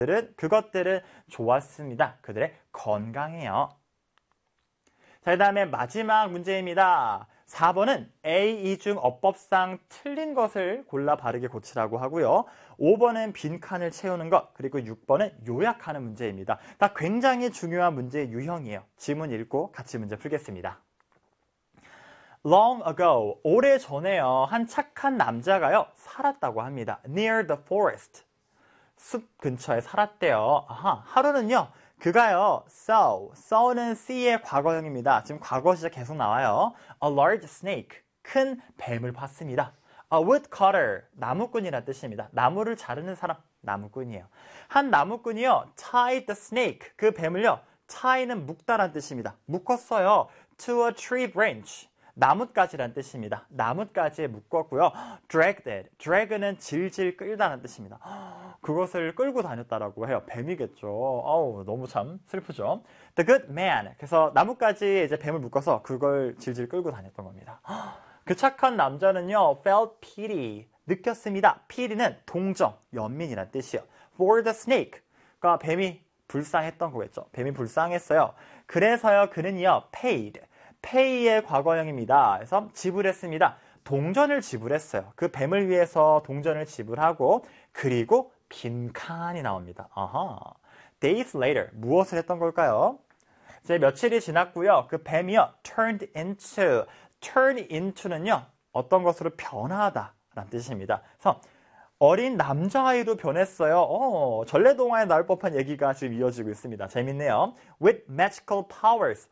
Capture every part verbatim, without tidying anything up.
그것들은 좋았습니다. 그들의 건강해요. 자, 그 다음에 마지막 문제입니다. 사 번은 A, 이 중 어법상 틀린 것을 골라 바르게 고치라고 하고요. 오 번은 빈칸을 채우는 것, 그리고 육 번은 요약하는 문제입니다. 다 굉장히 중요한 문제 유형이에요. 지문 읽고 같이 문제 풀겠습니다. Long ago, 오래전에요. 한 착한 남자가요. 살았다고 합니다. Near the forest. 숲 근처에 살았대요. 아하, 하루는요. 그가요, saw, saw는 see의 과거형입니다. 지금 과거 시제 계속 나와요. A large snake, 큰 뱀을 봤습니다. A woodcutter, 나무꾼이라는 뜻입니다. 나무를 자르는 사람, 나무꾼이에요. 한 나무꾼이요, tied the snake, 그 뱀을요, tie는 묶다라는 뜻입니다. 묶었어요. To a tree branch, 나뭇가지라는 뜻입니다. 나뭇가지에 묶었고요. dragged it, drag는 질질 끌다라는 뜻입니다. 그것을 끌고 다녔다라고 해요. 뱀이겠죠. 어우, 너무 참 슬프죠. The good man. 그래서 나뭇가지에 이제 뱀을 묶어서 그걸 질질 끌고 다녔던 겁니다. 그 착한 남자는요, felt pity. 느꼈습니다. pity는 동정, 연민이란 뜻이에요. For the snake. 그러니까 뱀이 불쌍했던 거겠죠. 뱀이 불쌍했어요. 그래서요, 그는요, paid. pay의 과거형입니다. 그래서 지불했습니다. 동전을 지불했어요. 그 뱀을 위해서 동전을 지불하고, 그리고 빈칸이 나옵니다. 아하. Days later, 무엇을 했던 걸까요? 이제 며칠이 지났고요. 그 뱀이요, turned into. turn into는요, 어떤 것으로 변하다 라는 뜻입니다. 그래서 어린 남자아이로 변했어요. 어, 전래동화에 나올 법한 얘기가 지금 이어지고 있습니다. 재밌네요. With magical powers.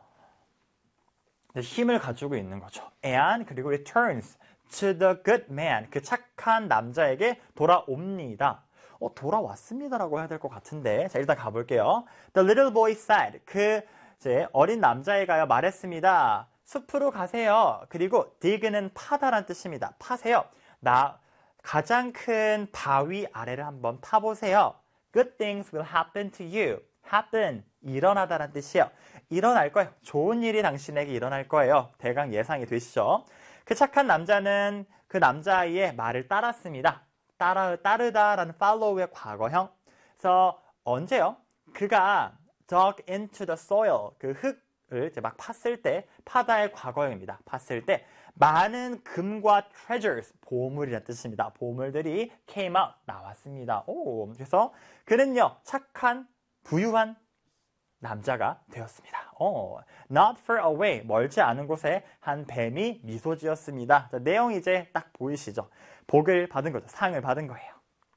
힘을 가지고 있는 거죠. And 그리고 returns to the good man. 그 착한 남자에게 돌아옵니다. 어, 돌아왔습니다라고 해야 될 것 같은데. 자, 일단 가볼게요. The little boy said. 그 이제 어린 남자애가요 말했습니다. 숲으로 가세요. 그리고 dig는 파다란 뜻입니다. 파세요. 나 가장 큰 바위 아래를 한번 파보세요. Good things will happen to you. happen, 일어나다라는 뜻이에요. 일어날 거예요. 좋은 일이 당신에게 일어날 거예요. 대강 예상이 되시죠? 그 착한 남자는 그 남자아이의 말을 따랐습니다. 따라, 따르다라는 follow의 과거형. 그래서 언제요? 그가 dug into the soil, 그 흙을 이제 막 팠을 때, 파다의 과거형입니다. 팠을 때 많은 금과 treasures, 보물이라는 뜻입니다. 보물들이 came out, 나왔습니다. 오, 그래서 그는요, 착한 부유한 남자가 되었습니다. 어, not far away, 멀지 않은 곳에 한 뱀이 미소 지었습니다. 자, 내용이 이제 딱 보이시죠? 복을 받은 거죠. 상을 받은 거예요.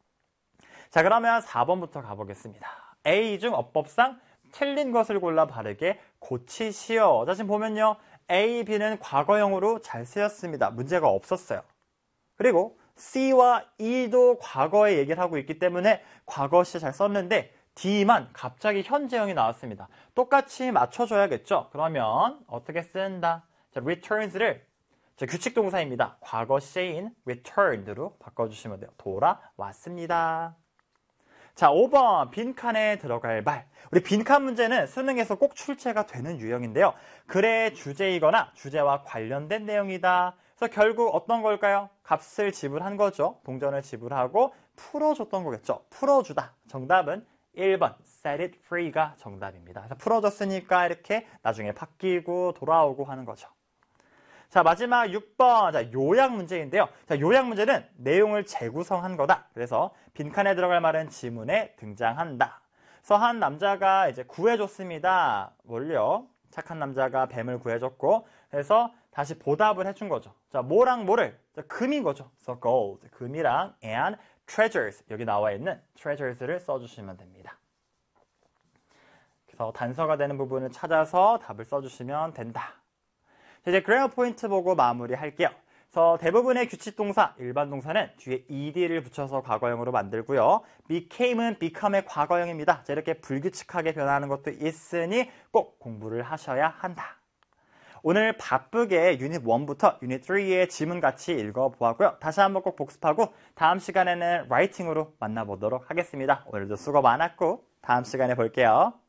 자, 그러면 사 번부터 가보겠습니다. A 중 어법상 틀린 것을 골라 바르게 고치시오. 자, 지금 보면요. A, B는 과거형으로 잘 쓰였습니다. 문제가 없었어요. 그리고 C와 E도 과거의 얘기를 하고 있기 때문에 과거 시 잘 썼는데 D만 갑자기 현재형이 나왔습니다. 똑같이 맞춰줘야겠죠? 그러면 어떻게 쓴다? 자, returns를 자, 규칙 동사입니다. 과거 시제인 returned로 바꿔주시면 돼요. 돌아왔습니다. 자, 오 번 빈칸에 들어갈 말. 우리 빈칸 문제는 수능에서 꼭 출제가 되는 유형인데요. 글의 주제이거나 주제와 관련된 내용이다. 그래서 결국 어떤 걸까요? 값을 지불한 거죠. 동전을 지불하고 풀어줬던 거겠죠. 풀어주다. 정답은 일 번 set it free가 정답입니다. 그래서 풀어줬으니까 이렇게 나중에 바뀌고 돌아오고 하는 거죠. 자, 마지막 육 번. 자, 요약 문제인데요. 자, 요약 문제는 내용을 재구성한 거다. 그래서 빈칸에 들어갈 말은 지문에 등장한다. 그래서 한 남자가 이제 구해줬습니다. 뭘요? 착한 남자가 뱀을 구해줬고, 그래서 다시 보답을 해준 거죠. 자, 뭐랑 뭐를? 자, 금인 거죠. So gold. 금이랑 and treasures. 여기 나와 있는 treasures를 써주시면 됩니다. 그래서 단서가 되는 부분을 찾아서 답을 써주시면 된다. 이제 그래머 포인트 보고 마무리할게요. 그래서 대부분의 규칙 동사, 일반 동사는 뒤에 ed를 붙여서 과거형으로 만들고요. became은 become의 과거형입니다. 자, 이렇게 불규칙하게 변하는 것도 있으니 꼭 공부를 하셔야 한다. 오늘 바쁘게 유닛 일부터 유닛 삼의 지문 같이 읽어보았고요. 다시 한번 꼭 복습하고 다음 시간에는 라이팅으로 만나보도록 하겠습니다. 오늘도 수고 많았고 다음 시간에 볼게요.